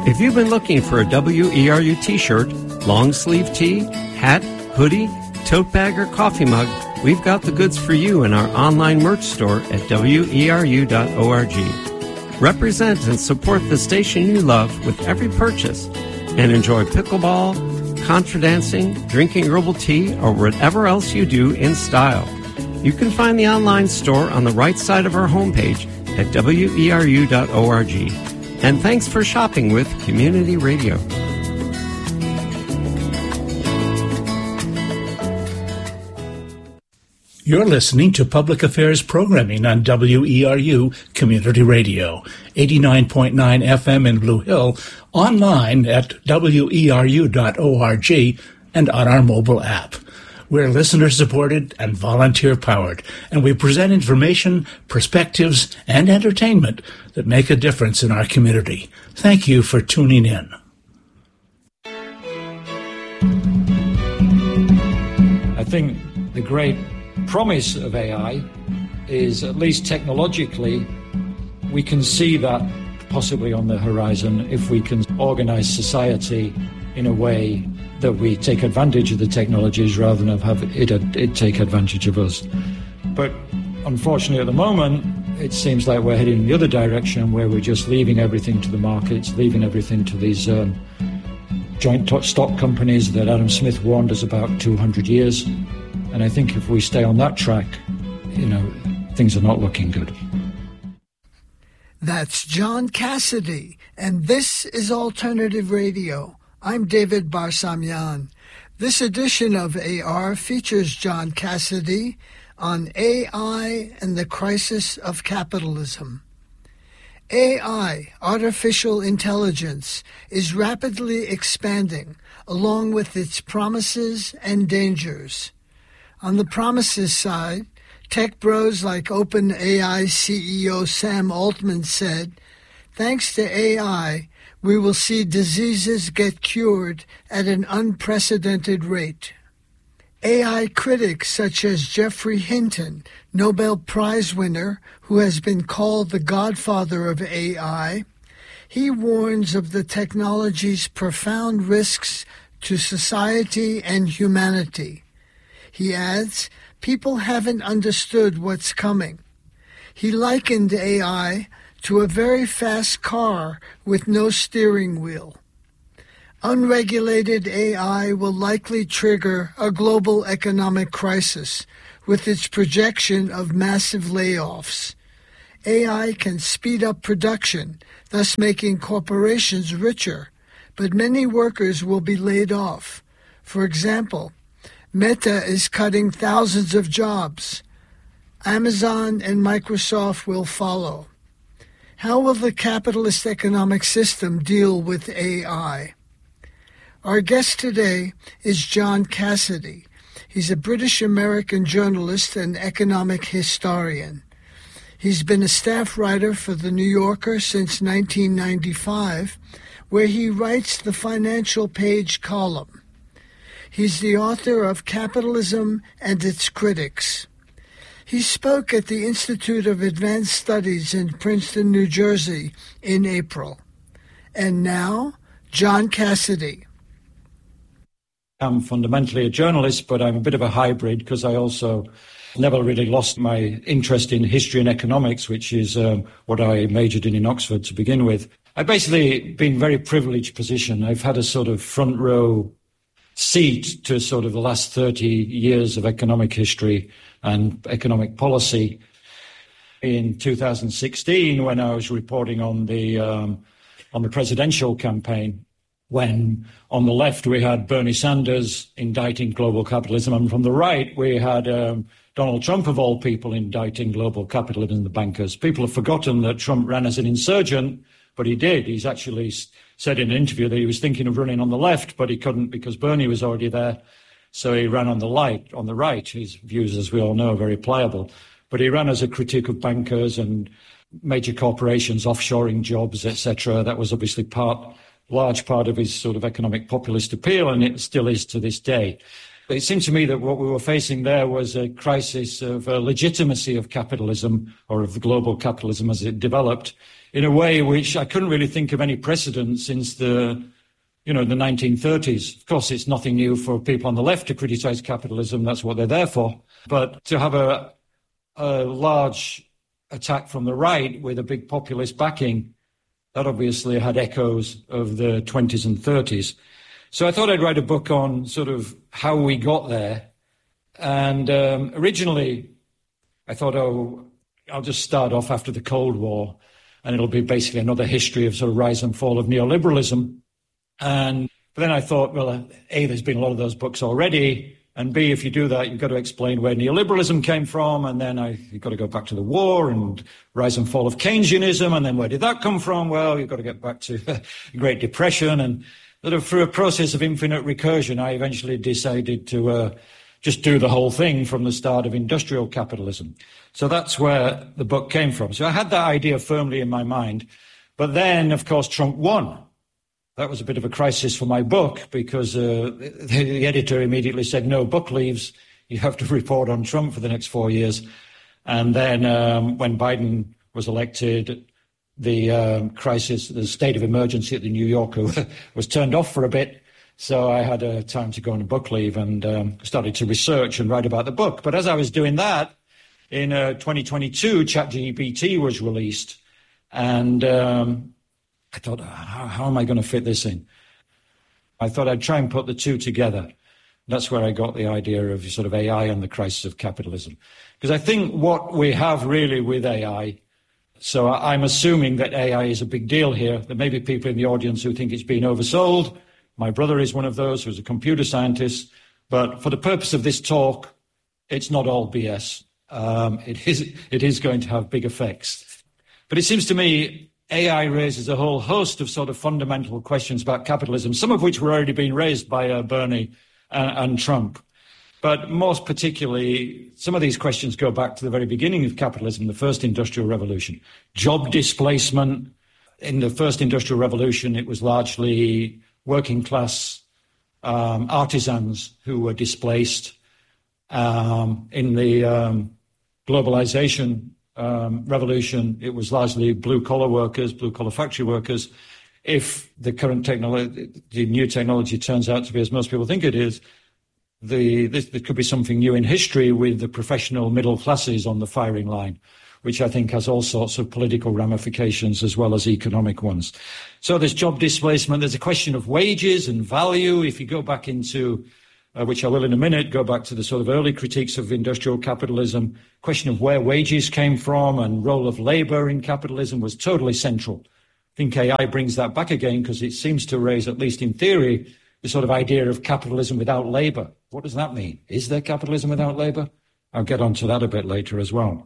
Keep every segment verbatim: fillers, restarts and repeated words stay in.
If you've been looking for a W E R U t-shirt, long sleeve tee, hat, hoodie, tote bag, or coffee mug, we've got the goods for you in our online merch store at W E R U dot org. Represent and support the station you love with every purchase and enjoy pickleball, contra dancing, drinking herbal tea, or whatever else you do in style. You can find the online store on the right side of our homepage at W E R U dot org. And thanks for shopping with Community Radio. You're listening to Public Affairs Programming on W E R U Community Radio, eighty-nine point nine F M in Blue Hill, online at W E R U dot org, and on our mobile app. We're listener-supported and volunteer-powered, and we present information, perspectives, and entertainment that make a difference in our community. Thank you for tuning in. I think the great promise of A I is, at least technologically, we can see that possibly on the horizon if we can organize society in a way that we take advantage of the technologies rather than have it, it take advantage of us. But unfortunately at the moment, it seems like we're heading in the other direction where we're just leaving everything to the markets, leaving everything to these um, joint stock companies that Adam Smith warned us about two hundred years. And I think if we stay on that track, you know, things are not looking good. That's John Cassidy, and this is Alternative Radio. I'm David Barsamian. This edition of A R features John Cassidy on A I and the Crisis of Capitalism. A I, artificial intelligence, is rapidly expanding along with its promises and dangers. On the promises side, tech bros like OpenAI C E O Sam Altman said, "Thanks to A I, we will see diseases get cured at an unprecedented rate." A I critics such as Geoffrey Hinton, Nobel Prize winner, who has been called the godfather of A I, he warns of the technology's profound risks to society and humanity. He adds, people haven't understood what's coming. He likened A I to a very fast car with no steering wheel. Unregulated A I will likely trigger a global economic crisis with its projection of massive layoffs. A I can speed up production, thus making corporations richer, but many workers will be laid off. For example, Meta is cutting thousands of jobs. Amazon and Microsoft will follow. How will the capitalist economic system deal with A I? Our guest today is John Cassidy. He's a British-American journalist and economic historian. He's been a staff writer for The New Yorker since nineteen ninety-five, where he writes the Financial Page column. He's the author of Capitalism and Its Critics. He spoke at the Institute of Advanced Studies in Princeton, New Jersey in April. And now, John Cassidy. I'm fundamentally a journalist, but I'm a bit of a hybrid because I also never really lost my interest in history and economics, which is um, what I majored in in Oxford to begin with. I've basically been in a very privileged position. I've had a sort of front row seat to sort of the last thirty years of economic history and economic policy. In two thousand sixteen, when I was reporting on the um, on the presidential campaign, when on the left we had Bernie Sanders indicting global capitalism, and from the right we had um, Donald Trump, of all people, indicting global capitalism and the bankers. People have forgotten that Trump ran as an insurgent, but he did. He's actually said in an interview that he was thinking of running on the left, but he couldn't because Bernie was already there. So he ran on the light, on the right. His views, as we all know, are very pliable. But he ran as a critique of bankers and major corporations, offshoring jobs, et cetera. That was obviously part, large part of his sort of economic populist appeal, and it still is to this day. But it seemed to me that what we were facing there was a crisis of uh, legitimacy of capitalism, or of the global capitalism as it developed, in a way which I couldn't really think of any precedent since the, you know, the nineteen thirties. Of course, it's nothing new for people on the left to criticize capitalism. That's what they're there for. But to have a, a large attack from the right with a big populist backing, that obviously had echoes of the twenties and thirties. So I thought I'd write a book on sort of how we got there. And um, originally, I thought, oh, I'll just start off after the Cold War, and it'll be basically another history of sort of rise and fall of neoliberalism. And but then I thought, well, A, there's been a lot of those books already, and B, if you do that, you've got to explain where neoliberalism came from, and then I, you've got to go back to the war and rise and fall of Keynesianism, and then where did that come from? Well, you've got to get back to the Great Depression, and sort of through a process of infinite recursion, I eventually decided to uh, just do the whole thing from the start of industrial capitalism. So that's where the book came from. So I had that idea firmly in my mind, but then, of course, Trump won. That was a bit of a crisis for my book because uh, the, the editor immediately said, no book leaves. You have to report on Trump for the next four years. And then um, when Biden was elected, the um, crisis, the state of emergency at the New Yorker was turned off for a bit. So I had uh, time to go on a book leave and um, started to research and write about the book. But as I was doing that, in uh, twenty twenty-two, ChatGPT was released. And um, I thought, how, how am I going to fit this in? I thought I'd try and put the two together. That's where I got the idea of sort of A I and the crisis of capitalism. Because I think what we have really with A I, so I'm assuming that A I is a big deal here. There may be people in the audience who think it's been oversold. My brother is one of those who's a computer scientist. But for the purpose of this talk, it's not all B S. Um, it is, it is going to have big effects. But it seems to me A I raises a whole host of sort of fundamental questions about capitalism, some of which were already being raised by uh, Bernie and, and Trump. But most particularly, some of these questions go back to the very beginning of capitalism, the first industrial revolution. Job displacement. In the first industrial revolution, it was largely working class um, artisans who were displaced. Um, in the um, globalization Um, revolution, it was largely blue-collar workers, blue-collar factory workers. If the current technology, the new technology turns out to be as most people think it is, the, this, there could be something new in history with the professional middle classes on the firing line, which I think has all sorts of political ramifications as well as economic ones. So there's job displacement. There's a question of wages and value. If you go back into Uh, which I will in a minute, go back to the sort of early critiques of industrial capitalism. Question of where wages came from and role of labor in capitalism was totally central. I think A I brings that back again because it seems to raise, at least in theory, the sort of idea of capitalism without labor. What does that mean? Is there capitalism without labor? I'll get onto that a bit later as well.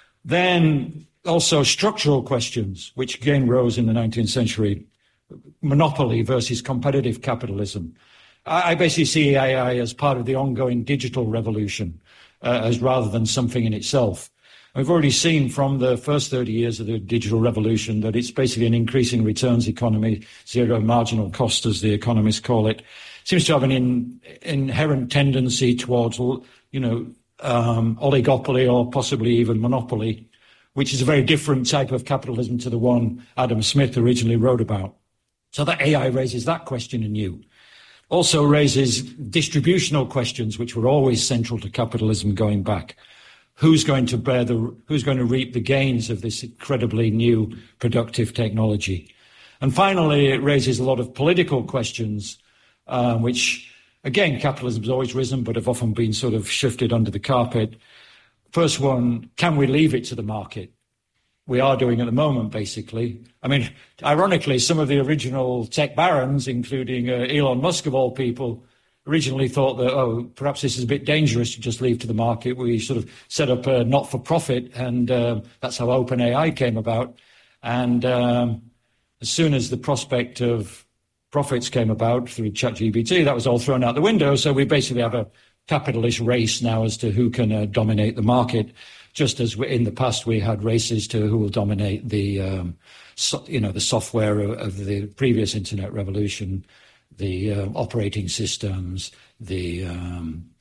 Then also structural questions, which again rose in the nineteenth century. Monopoly versus competitive capitalism. I basically see A I as part of the ongoing digital revolution, uh, as rather than something in itself. We've already seen from the first thirty years of the digital revolution that it's basically an increasing returns economy, zero marginal cost, as the economists call it. Seems to have an in, inherent tendency towards, you know, um, oligopoly or possibly even monopoly, which is a very different type of capitalism to the one Adam Smith originally wrote about. So that A I raises that question anew. Also raises distributional questions, which were always central to capitalism going back. Who's going to bear the, who's going to reap the gains of this incredibly new productive technology? And finally, it raises a lot of political questions, uh, which, again, capitalism's always risen, but have often been sort of shifted under the carpet. First one, can we leave it to the market? We are doing at the moment, basically. I mean, ironically, some of the original tech barons, including uh, Elon Musk of all people, originally thought that, oh, perhaps this is a bit dangerous to just leave to the market. We sort of set up a not-for-profit, and uh, that's how OpenAI came about. And um, as soon as the prospect of profits came about through ChatGPT, that was all thrown out the window. So we basically have a capitalist race now as to who can uh, dominate the market. Just as in the past we had races to who will dominate the, um, so, you know, the software of, of the previous internet revolution, the uh, operating systems, the um,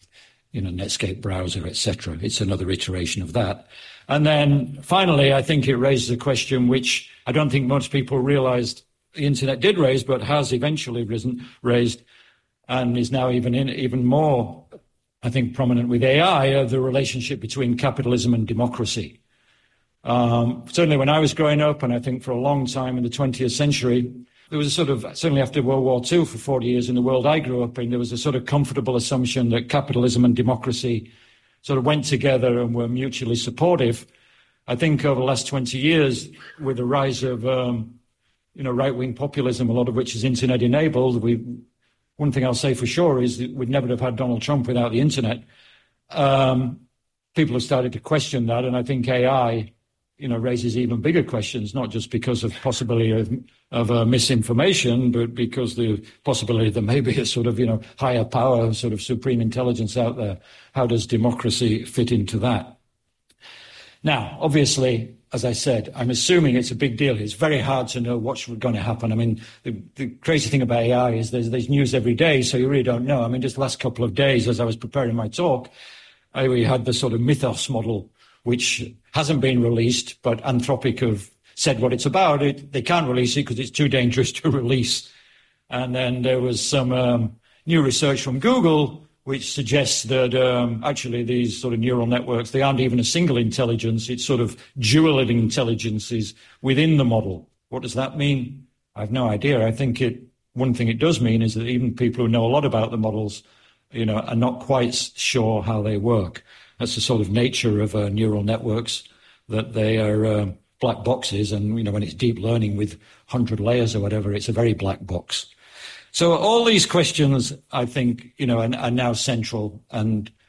you know, Netscape browser, et cetera. It's another iteration of that. And then finally, I think it raises a question which I don't think most people realized the internet did raise, but has eventually risen, raised and is now even in, even more, I think, prominent with A I, uh, the relationship between capitalism and democracy. Um, certainly when I was growing up, and I think for a long time in the twentieth century, there was a sort of, certainly after World War Two for forty years in the world I grew up in, there was a sort of comfortable assumption that capitalism and democracy sort of went together and were mutually supportive. I think over the last twenty years, with the rise of, um, you know, right-wing populism, a lot of which is internet-enabled, we, one thing I'll say for sure is that we'd never have had Donald Trump without the internet. Um, people have started to question that, and I think A I, you know, raises even bigger questions, not just because of possibility of, of uh, misinformation, but because the possibility there may be a sort of, you know, higher power, sort of supreme intelligence out there. How does democracy fit into that? Now, obviously, as I said, I'm assuming it's a big deal. It's very hard to know what's going to happen. I mean, the, the crazy thing about A I is there's, there's news every day, so you really don't know. I mean, just the last couple of days, as I was preparing my talk, I, we had the sort of Mythos model, which hasn't been released, but Anthropic have said what it's about. It, they can't release it because it's too dangerous to release. And then there was some um, new research from Google which suggests that um, actually these sort of neural networks, they aren't even a single intelligence. It's sort of dual intelligences within the model. What does that mean? I have no idea. I think it, one thing it does mean is that even people who know a lot about the models, you know, are not quite sure how they work. That's the sort of nature of uh, neural networks, that they are uh, black boxes. And, you know, when it's deep learning with one hundred layers or whatever, it's a very black box. So all these questions, I think, you know, are, are now central. And the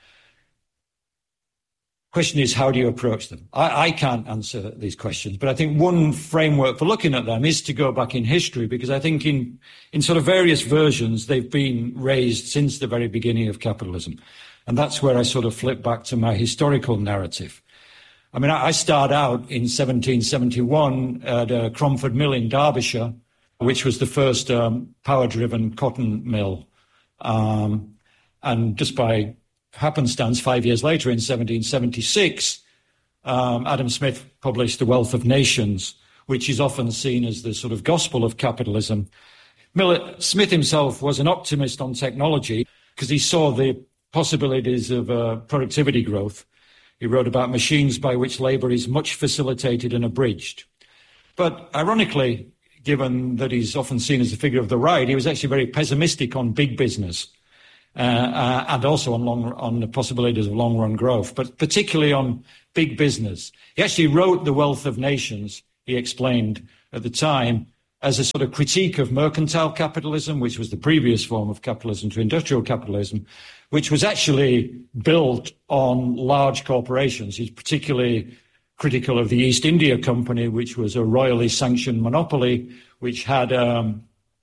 question is, how do you approach them? I, I can't answer these questions, but I think one framework for looking at them is to go back in history, because I think in, in sort of various versions, they've been raised since the very beginning of capitalism. And that's where I sort of flip back to my historical narrative. I mean, I start out in seventeen seventy-one at uh, Cromford Mill in Derbyshire, which was the first um, power-driven cotton mill. Um, and just by happenstance, five years later, in seventeen seventy-six, um, Adam Smith published The Wealth of Nations, which is often seen as the sort of gospel of capitalism. Miller, Smith himself was an optimist on technology because he saw the possibilities of uh, productivity growth. He wrote about machines by which labor is much facilitated and abridged. But ironically, given that he's often seen as the figure of the right, he was actually very pessimistic on big business uh, uh, and also on, long, on the possibilities of long-run growth, but particularly on big business. He actually wrote The Wealth of Nations, he explained at the time, as a sort of critique of mercantile capitalism, which was the previous form of capitalism to industrial capitalism, which was actually built on large corporations. He's particularly critical of the East India Company, which was a royally sanctioned monopoly, which had um,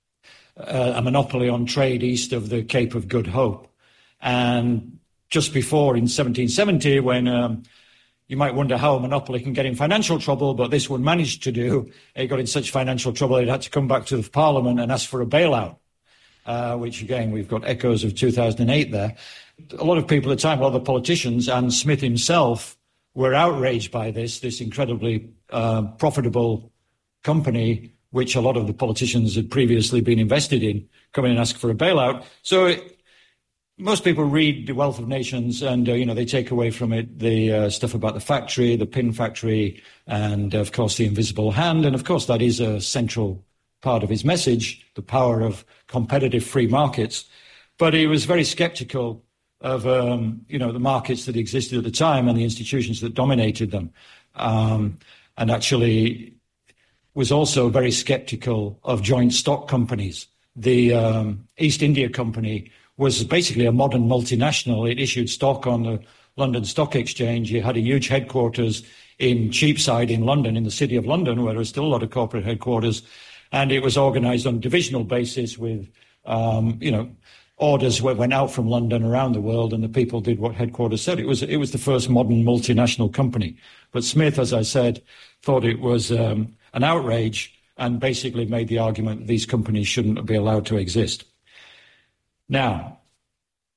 a monopoly on trade east of the Cape of Good Hope. And just before, in seventeen seventy, when um, you might wonder how a monopoly can get in financial trouble, but this one managed to do, it got in such financial trouble it had to come back to the Parliament and ask for a bailout, uh, which, again, we've got echoes of two thousand eight there. A lot of people at the time, a lot of the politicians and Smith himself, were outraged by this, this incredibly uh, profitable company, which a lot of the politicians had previously been invested in, come in and ask for a bailout. So it, most people read The Wealth of Nations and, uh, you know, they take away from it the uh, stuff about the factory, the pin factory, and, of course, the invisible hand. And, of course, that is a central part of his message, the power of competitive free markets. But he was very skeptical of, um, you know, the markets that existed at the time and the institutions that dominated them. Um, and actually was also very skeptical of joint stock companies. The um, East India Company was basically a modern multinational. It issued stock on the London Stock Exchange. It had a huge headquarters in Cheapside in London, in the city of London, where there was still a lot of corporate headquarters. And it was organized on a divisional basis with, um, you know, orders went out from London around the world, and the people did what headquarters said. It was it was the first modern multinational company. But Smith, as I said, thought it was um, an outrage and basically made the argument that these companies shouldn't be allowed to exist. Now,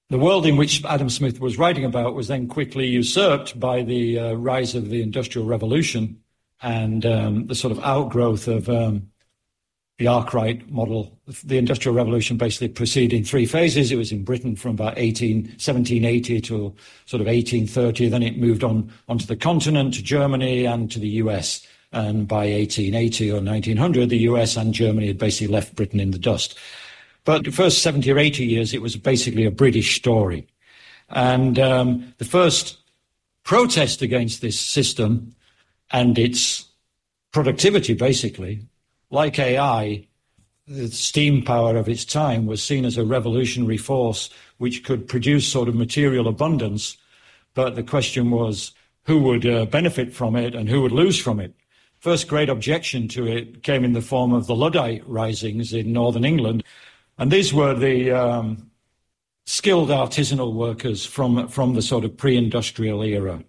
The world in which Adam Smith was writing about was then quickly usurped by the uh, rise of the Industrial Revolution and um, the sort of outgrowth of um, the Arkwright model. The Industrial Revolution basically proceeded in three phases. It was in Britain from about eighteen, seventeen eighty to sort of eighteen thirty. Then it moved on onto the continent, to Germany and to the U S. And by eighteen eighty or nineteen hundred, the U S and Germany had basically left Britain in the dust. But the first seventy or eighty years, it was basically a British story. And um, the first protest against this system and its productivity, basically, like A I, the steam power of its time was seen as a revolutionary force which could produce sort of material abundance. But the question was, who would uh, benefit from it and who would lose from it? First great objection to it came in the form of the Luddite risings in northern England. And these were the um, skilled artisanal workers from, from the sort of pre-industrial era.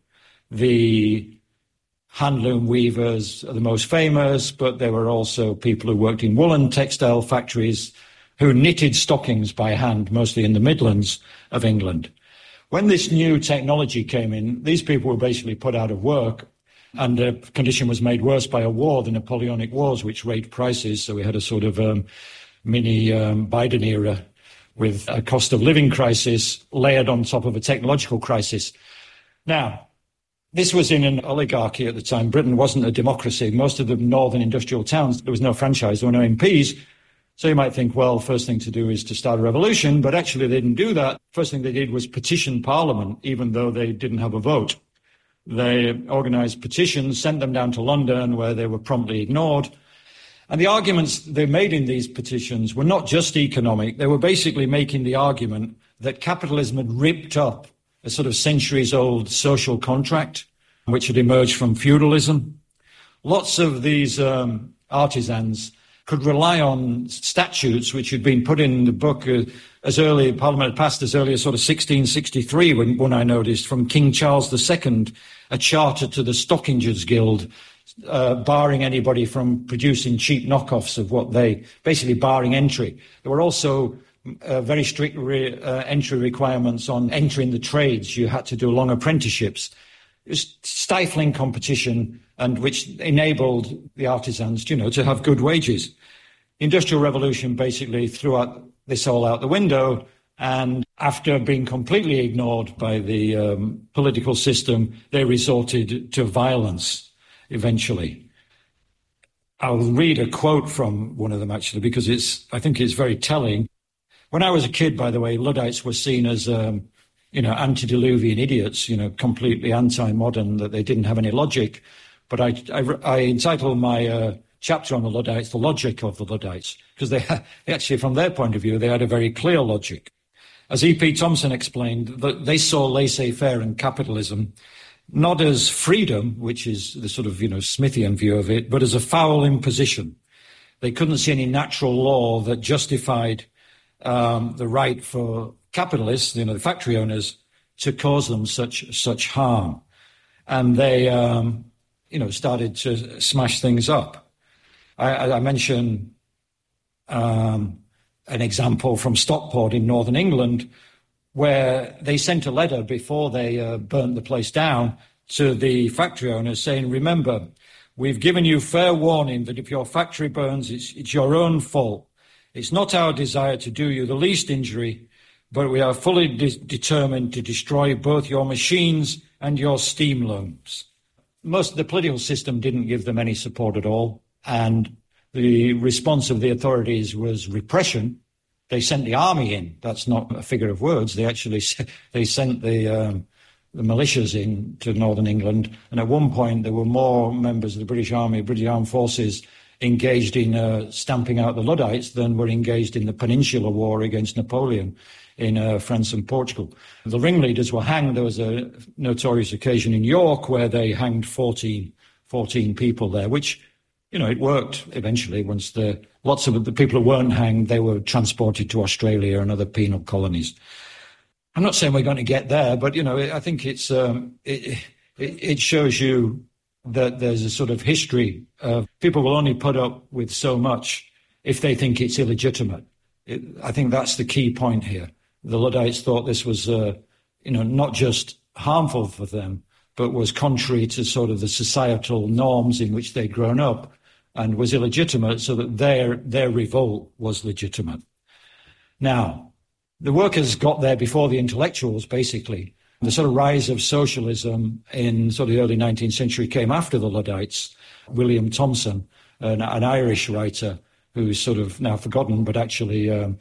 The handloom weavers are the most famous, but there were also people who worked in woolen textile factories who knitted stockings by hand, mostly in the Midlands of England. When this new technology came in, these people were basically put out of work, and the condition was made worse by a war, the Napoleonic Wars, which raised prices. So we had a sort of um, mini um, Biden era with a cost of living crisis layered on top of a technological crisis. Now, this was in an oligarchy at the time. Britain wasn't a democracy. Most of the northern industrial towns, there was no franchise, there were no M Ps. So you might think, well, first thing to do is to start a revolution. But actually, they didn't do that. First thing they did was petition Parliament, even though they didn't have a vote. They organised petitions, sent them down to London, where they were promptly ignored. And the arguments they made in these petitions were not just economic. They were basically making the argument that capitalism had ripped up a sort of centuries-old social contract, which had emerged from feudalism. Lots of these um, artisans could rely on statutes which had been put in the book uh, as early, Parliament had passed as early as sort of sixteen sixty-three, when, when I noticed, from King Charles the Second, a charter to the Stockingers Guild, uh, barring anybody from producing cheap knockoffs of what they, basically barring entry. There were also uh, very strict re, uh, entry requirements on entering the trades. You had to do long apprenticeships. It was stifling competition, and which enabled the artisans, you know, to have good wages. The Industrial Revolution basically threw out this all out the window, and after being completely ignored by the um, political system, they resorted to violence eventually. I'll read a quote from one of them, actually, because it's, I think it's very telling. When I was a kid, by the way, Luddites were seen as, um, you know, antediluvian idiots, you know, completely anti-modern, that they didn't have any logic. But I, I, I entitled my uh, chapter on the Luddites, The Logic of the Luddites, because they, they actually, from their point of view, they had a very clear logic. As E P Thompson explained, that they saw laissez-faire and capitalism not as freedom, which is the sort of, you know, Smithian view of it, but as a foul imposition. They couldn't see any natural law that justified um, the right for capitalists, you know, the factory owners, to cause them such such harm. And they, um, you know, started to smash things up. I, I mentioned um, an example from Stockport in northern England, where they sent a letter before they uh, burnt the place down to the factory owners saying, remember, we've given you fair warning that if your factory burns, it's, it's your own fault. It's not our desire to do you the least injury, but we are fully de- determined to destroy both your machines and your steam looms. Most of the political system didn't give them any support at all, and the response of the authorities was repression. They sent the army in. That's not a figure of words. They actually they sent the um, the militias in to northern England, and at one point there were more members of the British Army, British Armed Forces, engaged in uh, stamping out the Luddites than were engaged in the Peninsular War against Napoleon in uh, France and Portugal. The ringleaders were hanged. There was a notorious occasion in York where they hanged fourteen, fourteen people there, which, you know, it worked eventually. Once the lots of the people who weren't hanged, they were transported to Australia and other penal colonies. I'm not saying we're going to get there, but, you know, I think it's um, it, it, it shows you that there's a sort of history of people will only put up with so much if they think it's illegitimate. It, I think that's the key point here. the Luddites thought this was, uh, you know, not just harmful for them, but was contrary to sort of the societal norms in which they'd grown up and was illegitimate, so that their their revolt was legitimate. Now, the workers got there before the intellectuals, basically. The sort of rise of socialism in sort of the early nineteenth century came after the Luddites. William Thomson, an, an Irish writer who's sort of now forgotten, but actually um,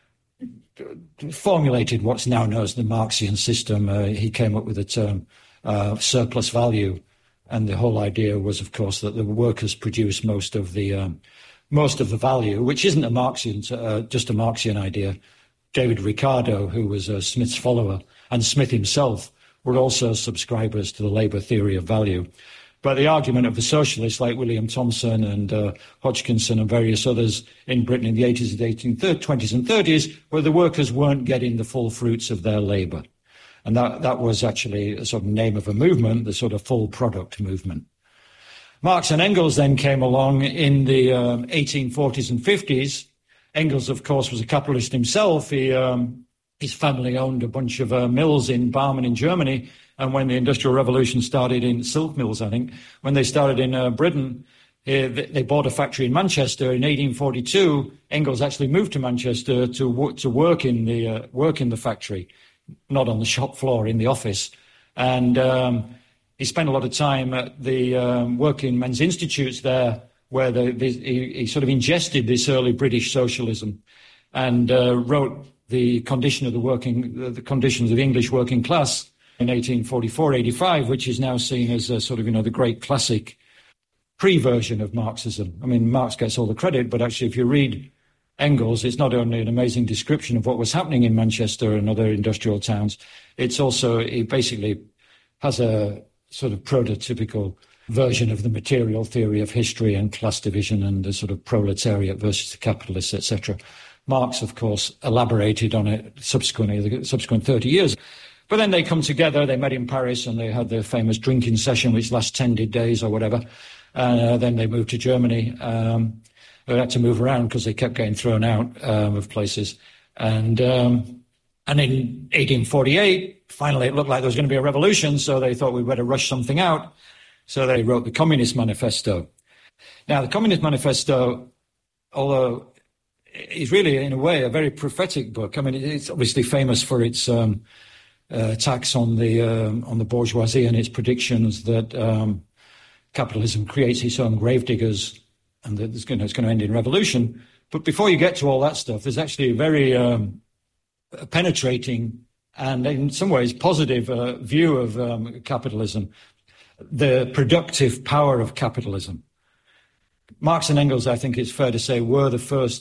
formulated what's now known as the Marxian system. Uh, he came up with the term uh, surplus value, and the whole idea was, of course, that the workers produce most of the um, most of the value, which isn't a Marxian, uh, just a Marxian idea. David Ricardo, who was uh, Smith's follower, and Smith himself were also subscribers to the labour theory of value. But the argument of the socialists like William Thomson and uh, Hodgkinson and various others in Britain in the eighties and eighteen twenties and thirties were the workers weren't getting the full fruits of their labour. And that, that was actually a sort of name of a movement, the sort of full product movement. Marx and Engels then came along in the um, eighteen forties and fifties. Engels, of course, was a capitalist himself. He, um, his family owned a bunch of uh, mills in Barmen in Germany. And when the Industrial Revolution started in silk mills, I think, when they started in uh, Britain, uh, they bought a factory in Manchester in eighteen forty-two. Engels actually moved to Manchester to work, to work in the uh, work in the factory, not on the shop floor, in the office. And um, he spent a lot of time at the um, working men's institutes there, where the, the, he, he sort of ingested this early British socialism and uh, wrote the condition of the working, the, the conditions of the English working class in eighteen forty-four eighty-five, which is now seen as a sort of, you know, the great classic pre-version of Marxism. I mean, Marx gets all the credit, but actually if you read Engels, it's not only an amazing description of what was happening in Manchester and other industrial towns, it's also, it basically has a sort of prototypical version of the material theory of history and class division and the sort of proletariat versus the capitalists, et cetera. Marx, of course, elaborated on it subsequently, the subsequent thirty years. But then they come together, they met in Paris, and they had their famous drinking session, which lasts ten days or whatever. And uh, then they moved to Germany. Um, they had to move around because they kept getting thrown out um, of places. And um, and in eighteen forty-eight, finally it looked like there was going to be a revolution, so they thought we'd better rush something out. So they wrote the Communist Manifesto. Now, the Communist Manifesto, although is really, in a way, a very prophetic book. I mean, it's obviously famous for its um, uh, attacks on the um, on the bourgeoisie and its predictions that um, capitalism creates its own gravediggers and that it's going, to, it's going to end in revolution. But before you get to all that stuff, there's actually a very um, penetrating and, in some ways, positive uh, view of um, capitalism, the productive power of capitalism. Marx and Engels, I think it's fair to say, were the first